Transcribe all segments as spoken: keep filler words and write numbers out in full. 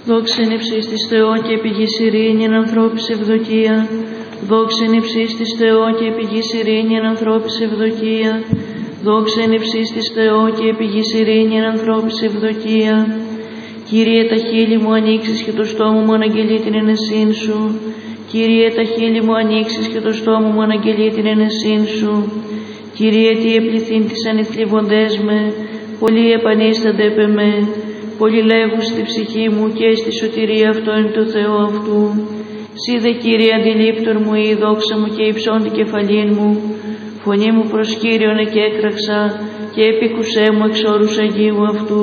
Δόξεν υψίστης της Θεό και πηγής ειρήνη ανθρώπης ευδοκία. Δόξεν υψίστης της Θεό και πηγής ειρήνη ανθρώπης ευδοκία. Δόξεν υψίστης της Θεό και πηγής ειρήνη ανθρώπης ευδοκία. Κύριε, τα χείλη μου ανοίξεις και το στόμα μου αναγγελεί την ενεσύν σου. Κύριε, τα χείλη μου ανοίξεις και το στόμα μου αναγγελεί την ενεσύν σου. Κύριε, τι επληθύν τις ανηθλιβοντές με, πολλοί επανίστανται επ' εμέ. Πολλοί λέγουν στη ψυχή μου και στη σωτηρία αυτό είναι το Θεό αυτού. Συ δε, Κύριε, αντιλήπτορ μου η δόξα μου και υψών την κεφαλήν μου. Φωνή μου προς Κύριον εκέκραξα και επίκουσέ μου εξ όρους Αγίου αυτού.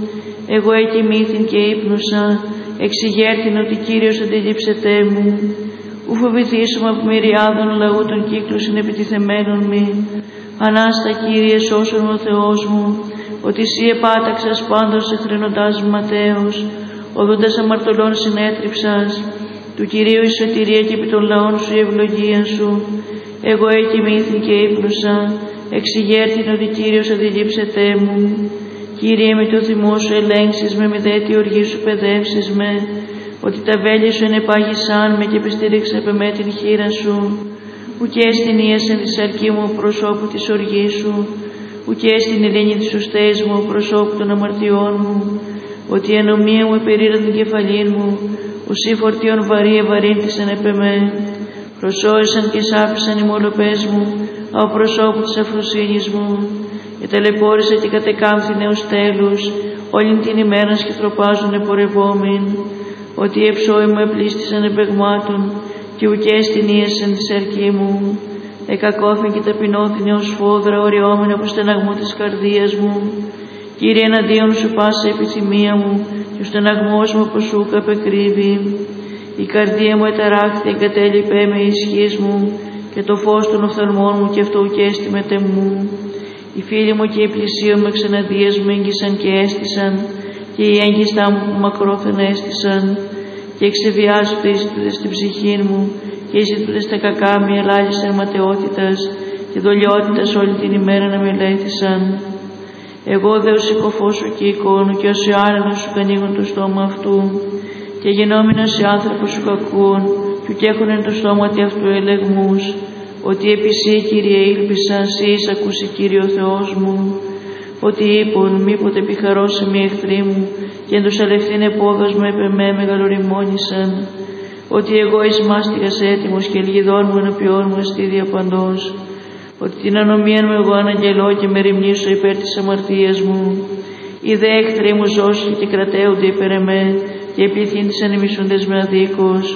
Εγώ εκοιμήθην και ύπνωσα, εξηγέρθην ότι Κύριος αντιλήψετέ μου. Ου φοβηθήσουμε από μυριάδων λαού των κύκλων συνεπιτιθεμένων μη. Ανάστα, Κύριε, σώσον ο Θεός μου, ότι Συ επάταξας πάντως εχθρενοντάς ματέως, οδόντας αμαρτωλών συνέτριψας. Του Κυρίου η σωτηρία και επί των λαών σου η ευλογία σου. Εγώ εκοιμήθην και ύπνωσα, εξηγέρθην ότι Κύριος αντιλήψετέ μου. Κύριε, με το θυμό σου ελέγξεις με, μη δε τη οργή σου παιδεύσεις με, ότι τα βέλη σου ενεπάγησαν με και επιστήριξε επ' εμέ την χείρα σου. Ουκέ στην ίεσεν της αρκή μου προσώπου της οργής σου, ουκέ στην ειρήνη της ουστές μου προσώπου των αμαρτιών μου, ότι η ανομία μου επερήρα την κεφαλήν μου, ουσί φορτίων βαρύ ευαρύνθησαν επ' εμέ. Προσώρισαν και σάπησαν οι μολοπές μου, από προσώπου της αφροσύνης μου, και ταλαιπώρησε και κατεκάμφθη νέους τέλους, όλην την ημέρα σκυθροπάζουν επορευόμην, ότι οι εψώοι μου επλήστησαν επεγμάτων, και ουκέ στην ίεσεν της αρκή μου. Εκακόφην και ταπεινώθην έως φόδρα, οριόμην από στεναγμό της καρδίας μου. Κύριε, εναντίον σου πάσα επιθυμία μου, και ο στεναγμός μου από σούκα απεκρύβει. Η καρδία μου εταράχθη, εγκατέλειπε με η ισχύς μου, και το φως των οφθαλμών μου και αυτό ουκέστη μετεμού. Οι φίλοι μου και οι πλησίοι μου εξεναντίας μου έγγισαν και έστησαν, και οι έγκιστά μου που μακρόθεν έστησαν, και εξεβιάζονται οι ζητούντες στην ψυχή μου, και οι ζητούντες τα κακά μη ελάλησαν ματαιότητας, και δολιότητας όλη την ημέρα να μελέθησαν. Εγώ δε ο συκοφός σου και εικόνου, και όσοι άνενος σου κανίγουν το στόμα αυτού, και γενόμενοι όσοι άνθρωποι σου κακούν, και ουκ έχουνεν το στόμα αυτού ελεγμούς, ότι επί Συ, Κύριε, ήλπισα, Συ εις ακούσει, Κύριε ο Θεός μου, ότι είπον, μήποτε επιχαρώσει μη εχθροί μου, και εν τους αλευθύν επόδος μου επ' εμέ μεγαλοριμόνησαν, ότι εγώ εις μάστιγας έτοιμος και ελγιδών μου ενωπιών μου εστίδια παντός, ότι την ανομίαν μου εγώ αναγγελώ και με ρημνήσω υπέρ της αμαρτίας μου. Οι δε εχθροί μου ζώσουν και κρατέονται υπέρ εμέ, και επληθύν τις ανημισούντες με αδίκως.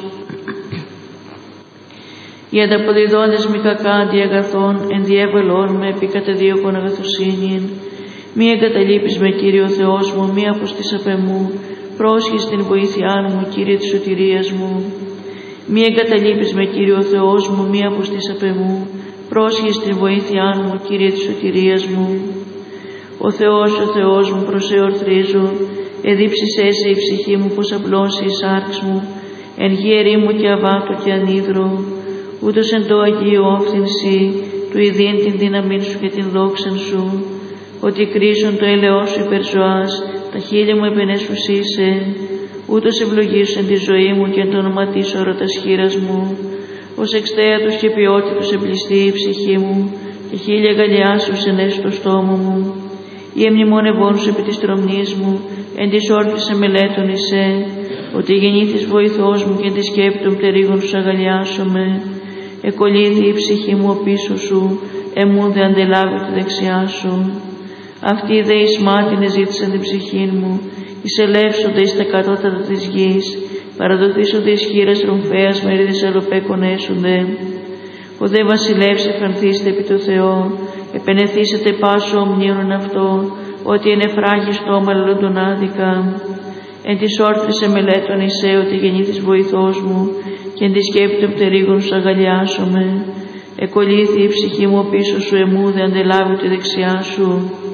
Οι ανταποδιδόντες μη κακά αντί αγαθών, ενδιέβαλόν με επί κατεδίωκον αγαθοσύνην. Μη εγκαταλείπεις με, Κύριε ο Θεός μου, μη αποστείς απ' εμού, πρόσχεις την βοήθειά μου, Κύριε της σωτηρίας μου. Μη εγκαταλείπεις με, Κύριε ο Θεός μου, μη αποστείς απ' εμού, πρόσχεις την βοήθειά μου, Κύριε της σωτηρίας μου. Ο Θεός, ο Θεός μου, προς σε ορθρίζω, εδίψησέ σε η ψυχή μου, πως απλώσει η σάρξ μου, εν γη ερήμου και αβάτο και ανίδρο, ούτως εν το Αγίο όφθην Συ, του ειδήν την δύναμήν σου και την δόξαν σου, ότι κρίσον το έλεος σου υπερ ζωάς, τα χείλη μου επενέσουσίσε, ούτως ευλογήσου εν τη ζωή μου και εν το ονοματίσω ορατας χείρας μου, ως εξτέατος και ποιότητος εμπληστεί η ψυχή μου, και χίλια γαλλιάσους ενέσου το στόμα μου. Ή εμνημόνευόν σου επί της τρομνής μου, εν της όρθης εμελέτων εισέ, ότι γεννήθης βοηθός μου και εν τη σκέπη των πτερίγων σου αγαλιάσομαι. Εκολύθη η ψυχή μου ο πίσω σου, εμού δε αντελάβει τη δεξιά σου. Αυτοί δε εις μάτιν εζήτησαν την ψυχή μου, εισελεύσονται εις τα κατώτατα της γης, παραδοθήσονται εις χείρας ρομφέας, μερίδες αλλοπέκων έσονται. Ο δε βασιλεύς ευχανθήστε επί το Θεό, επενεθήσετε πάσο ομνίων αυτό, ότι εν εφράγει στόμα λαλόντων άδικα. Εν της όρθης εμελέτων εισέ, ότι γεννήθης βοηθός μου, και εν τη σκέπη των πτερίγων σου αγαλιάσομαι. Εκολύθη η ψυχή μου πίσω σου, εμού δε αντελάβει τη δεξιά σου.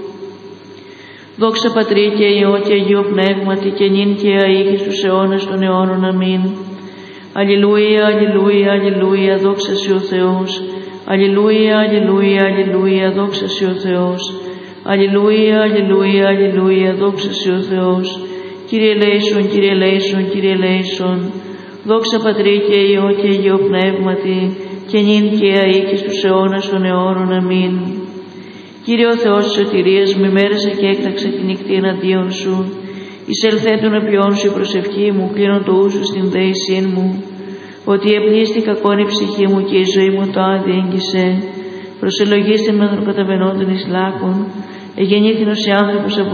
Δόξα Πατρί και Υιό και Αγίο Πνεύματι, και νυν και αεί και στους αιώνες των αιώνων. Αμήν. Αλληλούια, αλληλούια, αλληλούια, δόξα Συ ο Θεός. Αλληλούια, αλληλούια, αλληλούια, δόξα Συ ο Θεός. Αλληλούια, αλληλούια, αλληλούια, δόξα Συ ο Θεός. Κύριε ελέησον, Κύριε ελέησον, Κύριε ελέησον. Δόξα Πατρί και Υιό και Αγίο Πνεύματι, και νυν και αεί και στους αιώνας των αιώνων. Αμήν. Κύριε ο Θεός της σωτηρίας μου, ημέρεσα και έκταξα τη νύχτη εναντίον σου. Εισελθέ των απειών σου η προσευχή μου, κλείνω το ούσου στην δέησήν μου. Ότι επλήστη κακόν η ψυχή μου και η ζωή μου το άδειγγισε. Προσελογίστε με των καταβαινόντων εις λάκων, εγεννήθηνος οι άνθρωπος από